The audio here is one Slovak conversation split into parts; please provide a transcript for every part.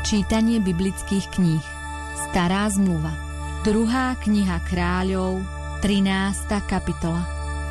Čítanie biblických kníh. Stará zmluva. 2. kniha Kráľov, 13. kapitola.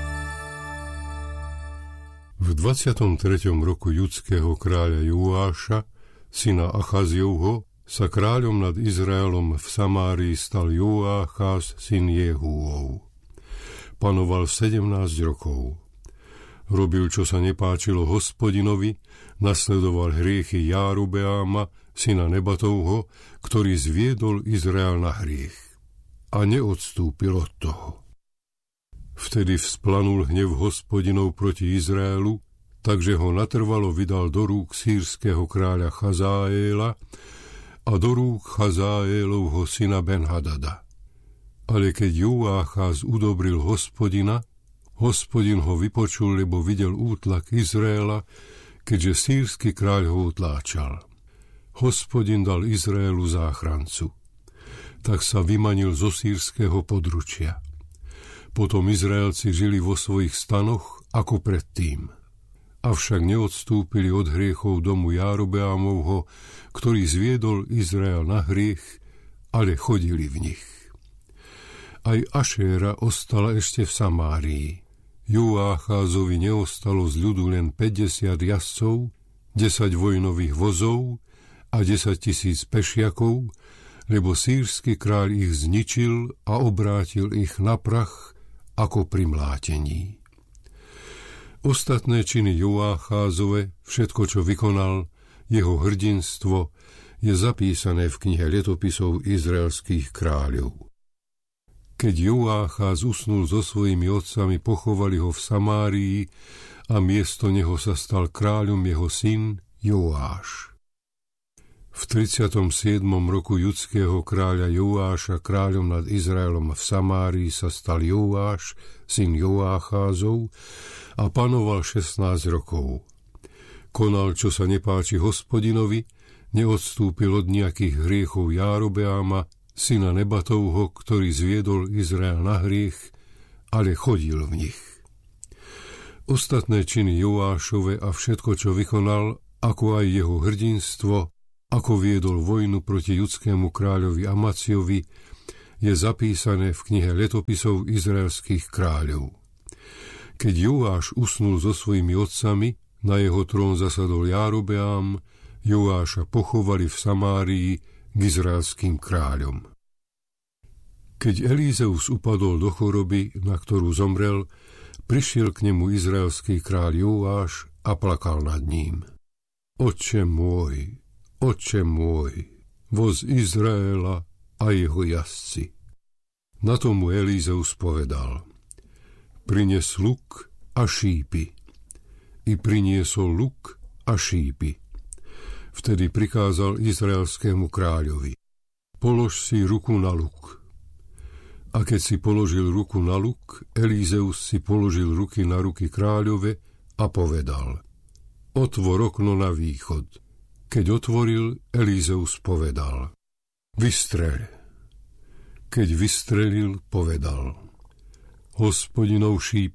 V 23. roku judského kráľa Joáša, syna Achaziovho, sa kráľom nad Izraelom v Samárii stal Joáchaz, syn Jehúov. Panoval 17 rokov. Robil, čo sa nepáčilo Hospodinovi, nasledoval hriechy Járubeáma, syna Nebatovho, ktorý zviedol Izrael na hriech. A neodstúpil od toho. Vtedy vzplanul hnev Hospodinov proti Izraelu, takže ho natrvalo vydal do rúk sýrskeho kráľa Chazáéla a do rúk Chazáélovho syna Benhadada. Ale keď Joáchaz udobril Hospodina, Hospodin ho vypočul, lebo videl útlak Izraela, keďže sýrsky kráľ ho utláčal. Hospodin dal Izraelu záchrancu. Tak sa vymanil zo sýrskeho područia. Potom Izraelci žili vo svojich stanoch ako predtým. Avšak neodstúpili od hriechov domu Járobeámovho, ktorý zviedol Izrael na hriech, ale chodili v nich. Aj Ašéra ostala ešte v Samárii. Joácházovi neostalo z ľudu len 50 jazdcov, 10 vojnových vozov a 10 000 pešiakov, lebo sýrsky kráľ ich zničil a obrátil ich na prach ako pri mlátení. Ostatné činy Joácházove, všetko, čo vykonal, jeho hrdinstvo, je zapísané v knihe letopisov izraelských kráľov. Keď Joácház usnul so svojimi otcami, pochovali ho v Samárii a miesto neho sa stal kráľom jeho syn Joáš. V 37. roku judského kráľa Joáša kráľom nad Izraelom v Samárii sa stal Joáš, syn Joácházov, a panoval 16 rokov. Konal, čo sa nepáči Hospodinovi, neodstúpil od nejakých hriechov Járobeáma, syna Nebatovho, ktorý zviedol Izrael na hriech, ale chodil v nich. Ostatné činy Joášove a všetko, čo vykonal, ako aj jeho hrdinstvo, ako viedol vojnu proti judskému kráľovi Amaciovi, je zapísané v knihe letopisov izraelských kráľov. Keď Joáš usnul so svojimi otcami, na jeho trón zasadol Járobeám, Joáša pochovali v Samárii k izraelským kráľom. Keď Elízeus upadol do choroby, na ktorú zomrel, prišiel k nemu izraelský kráľ Joáš a plakal nad ním. Otče môj, voz Izraela a jeho jazdci. Na tomu Elízeus povedal: prines luk a šípy. I priniesol luk a šípy. Vtedy prikázal izraelskému kráľovi: polož si ruku na luk. A keď si položil ruku na luk, Elízeus si položil ruky na ruky kráľove a povedal: otvor okno na východ. Keď otvoril, Elízeus povedal: vystreľ. Keď vystrelil, povedal: Hospodinov šíp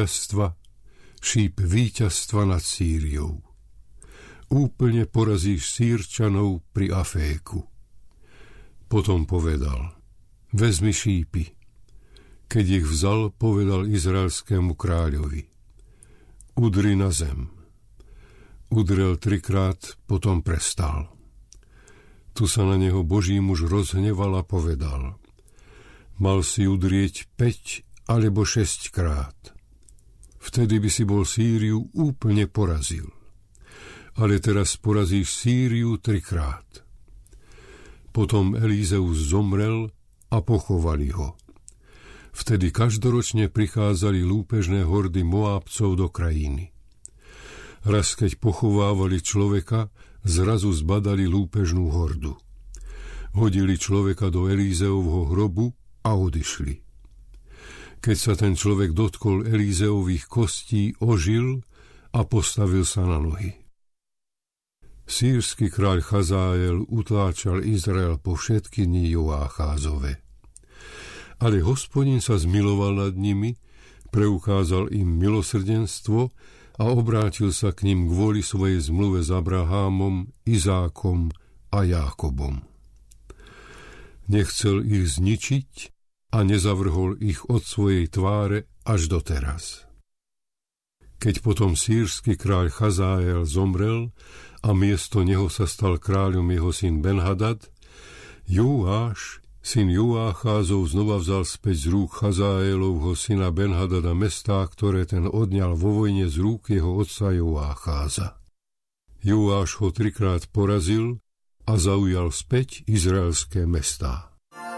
víťazstva nad Sýriou. Úplne porazíš Sýrčanov pri Aféku. Potom povedal: vezmi šípy. Keď ich vzal, povedal izraelskému kráľovi: udri na zem. Udrel 3-krát, potom prestal. Tu sa na neho Boží muž rozhneval a povedal: mal si udrieť 5 alebo 6 krát. Vtedy by si bol Sýriu úplne porazil. Ale teraz porazíš Sýriu 3-krát. Potom Elízeus zomrel a pochovali ho. Vtedy každoročne prichádzali lúpežné hordy Moábcov do krajiny. Raz, keď pochovávali človeka, zrazu zbadali lúpežnú hordu. Hodili človeka do Elízeovho hrobu a odišli. Keď sa ten človek dotkol Elízeových kostí, ožil a postavil sa na nohy. Sýrsky kráľ Chazáel utláčal Izrael po všetky dni Joácházove. Ale Hospodin sa zmiloval nad nimi, preukázal im milosrdenstvo a obrátil sa k nim kvôli svojej zmluve s Abrahámom, Izákom a Jákobom. Nechcel ich zničiť a nezavrhol ich od svojej tváre až doteraz. Keď potom sýrsky kráľ Chazael zomrel a miesto neho sa stal kráľom jeho syn Benhadad, Júáš, syn Joácházov, znova vzal späť z rúk Chazaelovho syna Benhadada mestá, ktoré ten odňal vo vojne z rúk jeho otca Joácháza. Júáš ho 3-krát porazil a zaujal späť izraelské mestá.